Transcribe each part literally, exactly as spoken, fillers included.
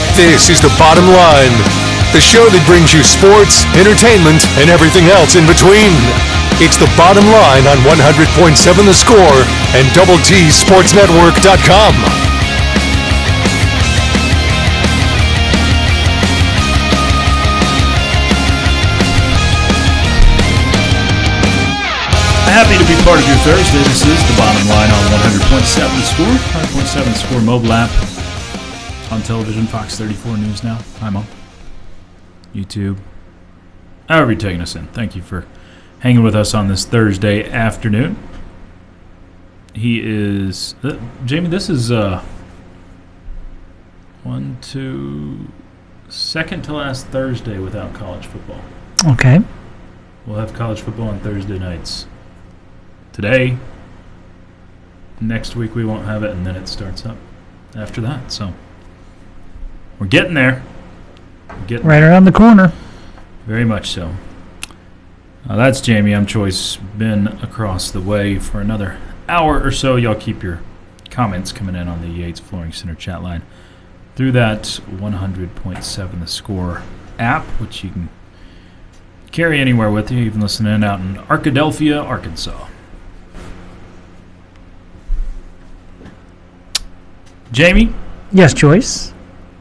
This is The Bottom Line, the show that brings you sports, entertainment, and everything else in between. It's The Bottom Line on one hundred point seven The Score and double T sports network dot com. Happy to be part of your Thursday. This is The Bottom Line on one hundred point seven The Score, one hundred point seven The Score mobile app, on television, Fox thirty-four News Now. Hi, Mom. YouTube. However you're taking us in. Thank you for hanging with us on this Thursday afternoon. He is... Uh, Jamie, this is... Uh, one, two... Second to last Thursday without college football. Okay. We'll have college football on Thursday nights. Today, next week we won't have it, and then it starts up after that. So we're getting there. We're getting right around the corner. Very much so. Uh, that's Jamie. I'm Choice. Been across the way for another hour or so. Y'all keep your comments coming in on the Yates Flooring Center chat line through that one hundred point seven The Score app, which you can carry anywhere with you, even listening out in Arkadelphia, Arkansas. Jamie? Yes, Joyce?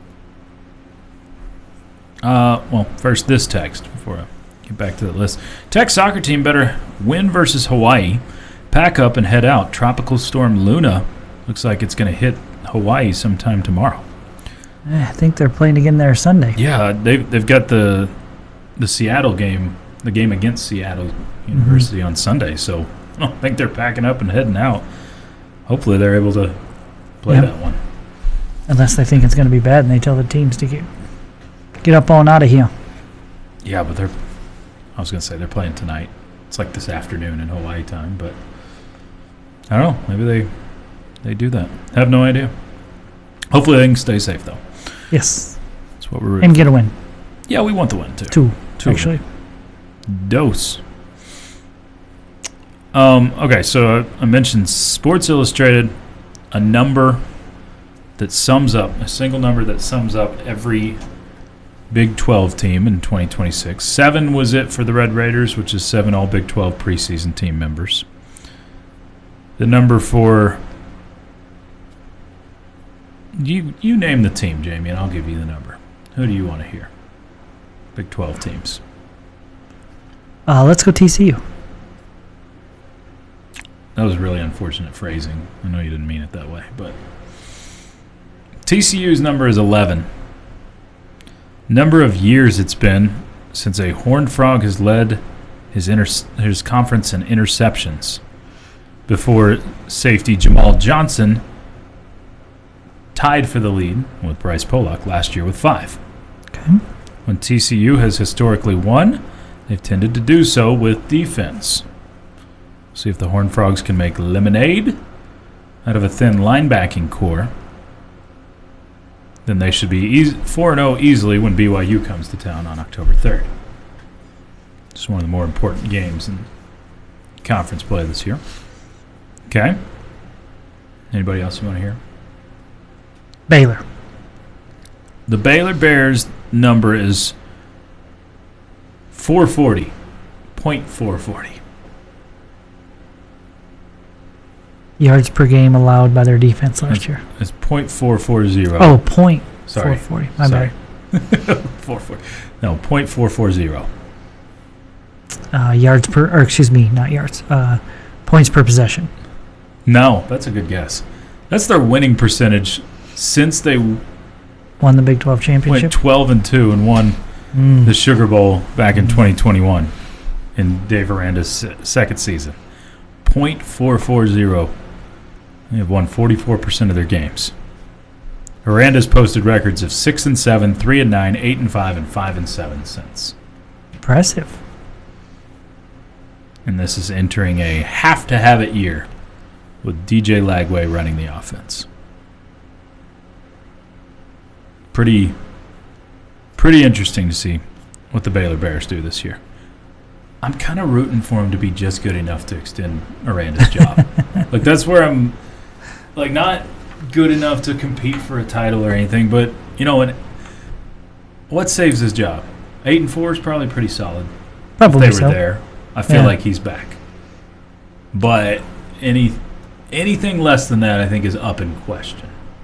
Uh, well, first this text before I get back to the list. Tech soccer team better win versus Hawaii. Pack up and head out. Tropical storm Luna looks like it's going to hit Hawaii sometime tomorrow. I think they're playing again there Sunday. Yeah, they've, they've got the the Seattle game, the game against Seattle University mm-hmm. on Sunday. So I don't think they're packing up and heading out. Hopefully they're able to play yep. that one. Unless they think it's going to be bad and they tell the teams to get get up on out of here. Yeah, but they're, I was going to say they're playing tonight. It's like this afternoon in Hawaii time, but I don't know. Maybe they they do that. I have no idea. Hopefully they can stay safe, though. Yes. That's what we're And get a win. Yeah, we want the win, too. Two, Two actually. Dose. Um, okay, so I mentioned Sports Illustrated, a number that sums up, a single number that sums up every Big twelve team in twenty twenty-six. Seven was it for the Red Raiders, which is seven all Big twelve preseason team members. The number for... You, you name the team, Jamie, and I'll give you the number. Who do you want to hear? Big twelve teams. Uh, let's go T C U. That was really unfortunate phrasing. I know you didn't mean it that way, but T C U's number is eleven. Number of years it's been since a Horned Frog has led his inter- his conference in interceptions before safety Jamal Johnson tied for the lead with Bryce Pollock last year with five. Okay. When T C U has historically won, they've tended to do so with defense. See if the Horned Frogs can make lemonade out of a thin linebacking core. Then they should be four and oh easily when B Y U comes to town on October third. It's one of the more important games in conference play this year. Okay. Anybody else you want to hear? Baylor. The Baylor Bears number is four forty. point four forty. Yards per game allowed by their defense last it's, year. It's point four four zero. Oh, point Sorry. four forty. My Sorry. bad. four forty. No, point four four zero. Uh, yards per, or excuse me, not yards. Uh, points per possession. No, that's a good guess. That's their winning percentage since they won the Big twelve championship. Went twelve and two and won mm. the Sugar Bowl back in mm. twenty twenty-one in Dave Aranda's second season. point four four zero. They have won forty-four percent of their games. Aranda's posted records of six and seven, three and nine, eight and five, and five and seven since. Impressive. And this is entering a have-to-have-it year with D J Lagway running the offense. Pretty, pretty interesting to see what the Baylor Bears do this year. I'm kind of rooting for him to be just good enough to extend Aranda's job. Like, that's where I'm, like, not good enough to compete for a title or anything, but, you know, and what saves his job? Eight and four is probably pretty solid. Probably if they were so. there, I feel Yeah. like he's back. But any anything less than that, I think, is up in question.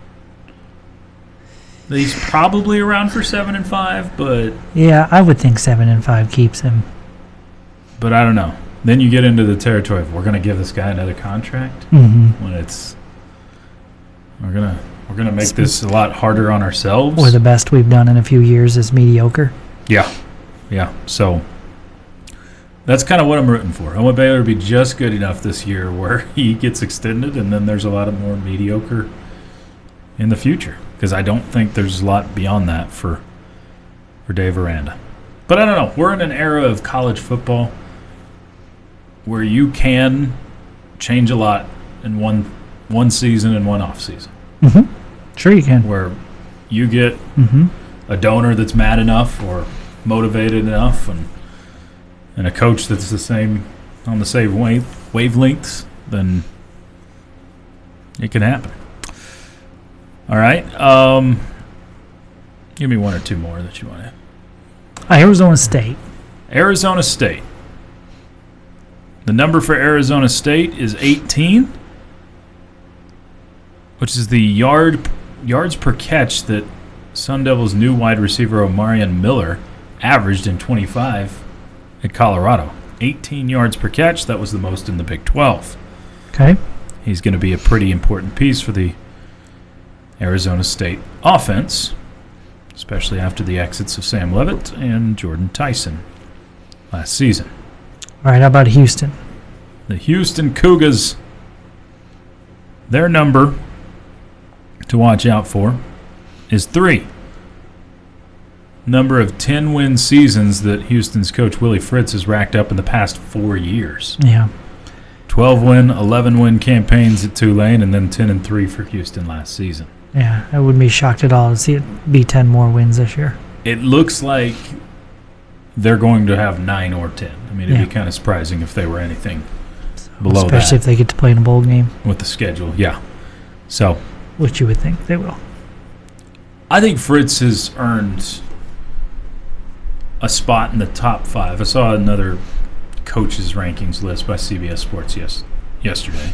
He's probably around for seven and five, but Yeah, I would think seven and five keeps him. but I don't know. Then you get into the territory of we're going to give this guy another contract hmm when it's we're gonna we're gonna make this a lot harder on ourselves. Or the best we've done in a few years is mediocre. Yeah, yeah. So that's kind of what I'm rooting for. I want Baylor to be just good enough this year where he gets extended, and then there's a lot of more mediocre in the future. Because I don't think there's a lot beyond that for for Dave Aranda. But I don't know. We're in an era of college football where you can change a lot in one one season and one off season. hmm Sure you can. Where you get hmm a donor that's mad enough or motivated enough, and and a coach that's the same on the same wave wavelengths, then it can happen. All right. Um, give me one or two more that you want to. Arizona State. Arizona State. The number for Arizona State is eighteen, which is the yard yards per catch that Sun Devils' new wide receiver Omarion Miller averaged in twenty-five at Colorado. eighteen yards per catch. That was the most in the Big twelve. Okay. He's going to be a pretty important piece for the Arizona State offense, especially after the exits of Sam Leavitt and Jordan Tyson last season. All right, how about Houston? The Houston Cougars, their number to watch out for is three. Number of ten-win seasons that Houston's coach Willie Fritz has racked up in the past four years. Yeah. twelve-win, eleven-win campaigns at Tulane, and then ten and three for Houston last season. Yeah, I wouldn't be shocked at all to see it be ten more wins this year. It looks like they're going to have nine or ten. I mean, it'd Yeah. be kind of surprising if they were anything below Especially that if they get to play in a bowl game, with the schedule. Yeah. So which you would think they will. I think Fritz has earned a spot in the top five. I saw another coaches rankings list by C B S Sports yes, yesterday.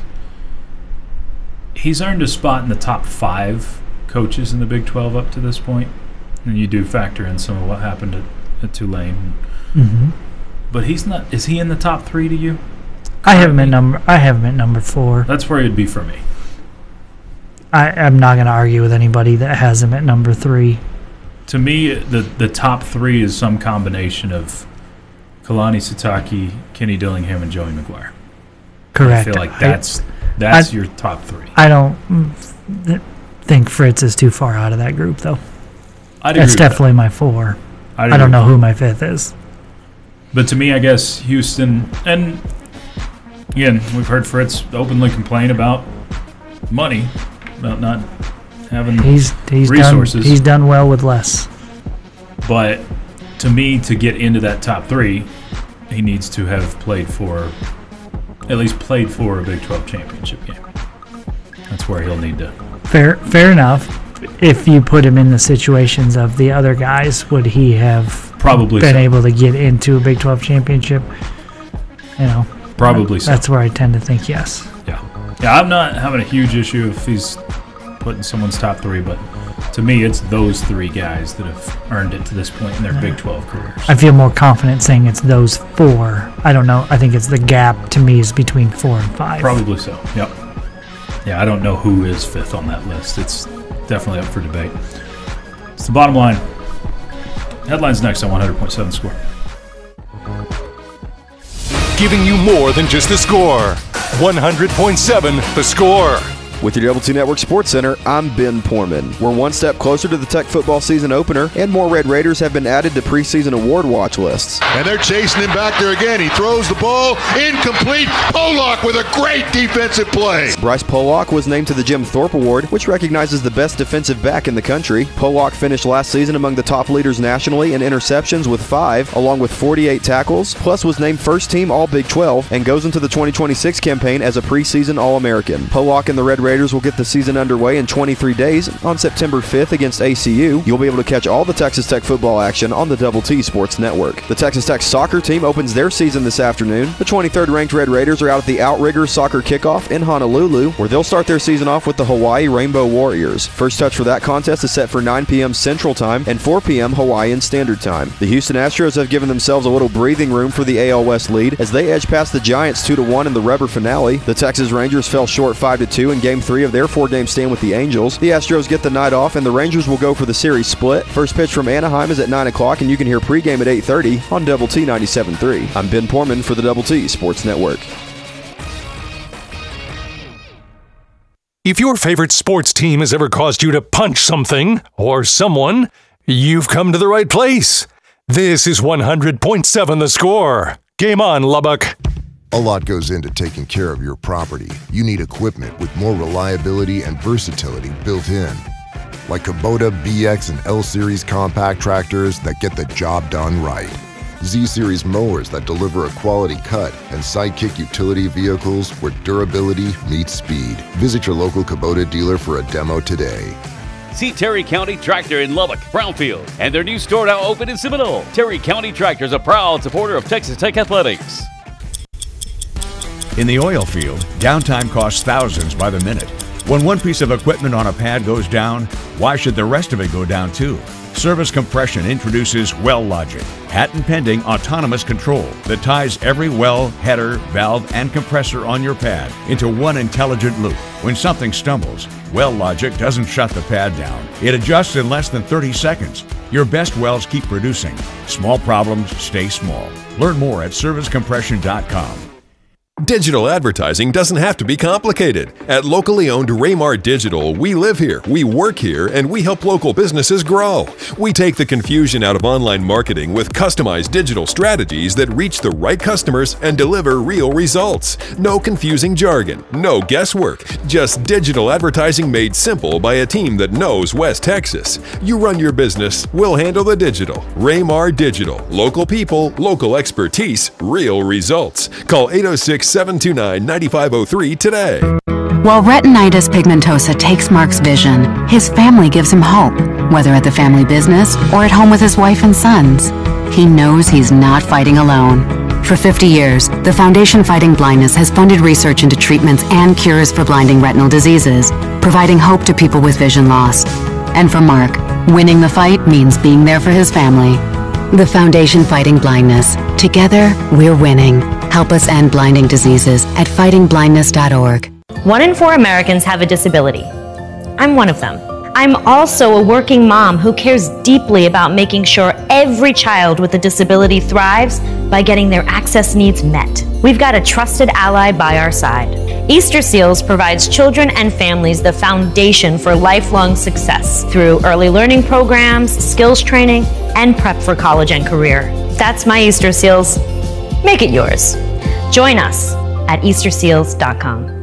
He's earned a spot in the top five coaches in the Big twelve up to this point. And you do factor in some of what happened at, at Tulane. hmm But he's not. Is he in the top three to you? I have him at number. I have him at number four. That's where he'd be for me. I, I'm not going to argue with anybody that has him at number three. To me, the the top three is some combination of Kalani Sitake, Kenny Dillingham, and Joey McGuire. Correct. I feel like that's that's I- your top three. I don't mm, th- think Fritz is too far out of that group, though. I'd That's agree with definitely my four. that. I'd I agree don't with know that. who my fifth is. But to me, I guess Houston, and again, we've heard Fritz openly complain about money, about not having. He's he's Resources. done he's done well with less. But to me, to get into that top three, he needs to have played for, at least played for a Big twelve championship game. That's where he'll need to. Fair fair enough. If you put him in the situations of the other guys, would he have Probably been so. able to get into a Big twelve championship? You know, Probably so. that's where I tend to think yes. Yeah. Yeah, I'm not having a huge issue if he's putting someone's top three, but to me, it's those three guys that have earned it to this point in their Big twelve careers. I feel more confident saying it's those four. I don't know. I think it's the gap to me is between four and five. Probably so. Yep. Yeah, I don't know who is fifth on that list. It's definitely up for debate. It's the bottom line. Headlines next on one hundred point seven Score. Giving you more than just the score. one hundred point seven The Score. With your Double T Network Sports Center, I'm Ben Poorman. We're one step closer to the Tech football season opener, and more Red Raiders have been added to preseason award watch lists. And they're chasing him back there again. He throws the ball, incomplete. Pollock with a great defensive play. Bryce Pollock was named to the Jim Thorpe Award, which recognizes the best defensive back in the country. Pollock finished last season among the top leaders nationally in interceptions with five, along with forty-eight tackles, plus was named first team All Big twelve and goes into the twenty twenty-six campaign as a preseason All-American. Pollock and the Red Raiders Raiders will get the season underway in twenty-three days on September fifth against A C U. You'll be able to catch all the Texas Tech football action on the Double T Sports Network. The Texas Tech soccer team opens their season this afternoon. The twenty-third ranked Red Raiders are out at the Outriggers Soccer Kickoff in Honolulu, where they'll start their season off with the Hawaii Rainbow Warriors. First touch for that contest is set for nine p.m. Central Time and four p.m. Hawaiian Standard Time. The Houston Astros have given themselves a little breathing room for the A L West lead as they edge past the Giants two to one in the Rebber finale. The Texas Rangers fell short five to two in Game three of their four-game stand with the Angels. The Astros get the night off, and the Rangers will go for the series split. First pitch from Anaheim is at nine o'clock, and you can hear pregame at eight thirty on Double T ninety-seven point three. I'm Ben Portman for the Double T Sports Network. If your favorite sports team has ever caused you to punch something or someone, you've come to the right place. This is one hundred point seven The Score. Game on, Lubbock. A lot goes into taking care of your property. You need equipment with more reliability and versatility built in. Like Kubota B X and L-Series compact tractors that get the job done right. Z-Series mowers that deliver a quality cut, and Sidekick utility vehicles where durability meets speed. Visit your local Kubota dealer for a demo today. See Terry County Tractor in Lubbock, Brownfield, and their new store now open in Seminole. Terry County Tractor is a proud supporter of Texas Tech Athletics. In the oil field, downtime costs thousands by the minute. When one piece of equipment on a pad goes down, why should the rest of it go down too? Service Compression introduces WellLogic, patent-pending autonomous control that ties every well, header, valve, and compressor on your pad into one intelligent loop. When something stumbles, WellLogic doesn't shut the pad down. It adjusts in less than thirty seconds. Your best wells keep producing. Small problems stay small. Learn more at service compression dot com. Digital advertising doesn't have to be complicated. At locally owned Raymar Digital, we live here, we work here, and we help local businesses grow. We take the confusion out of online marketing with customized digital strategies that reach the right customers and deliver real results. No confusing jargon, no guesswork, just digital advertising made simple by a team that knows West Texas. You run your business, we'll handle the digital. Raymar Digital. Local people, local expertise, real results. Call eight oh six, seven two nine, nine five oh three today. While retinitis pigmentosa takes Mark's vision, his family gives him hope, whether at the family business or at home with his wife and sons. He knows he's not fighting alone. For fifty years, the Foundation Fighting Blindness has funded research into treatments and cures for blinding retinal diseases, providing hope to people with vision loss. And for Mark, winning the fight means being there for his family. The Foundation Fighting Blindness. Together, we're winning. Help us end blinding diseases at fighting blindness dot org. One in four Americans have a disability. I'm one of them. I'm also a working mom who cares deeply about making sure every child with a disability thrives by getting their access needs met. We've got a trusted ally by our side. Easter Seals provides children and families the foundation for lifelong success through early learning programs, skills training, and prep for college and career. That's my Easter Seals. Make it yours. Join us at easter seals dot com.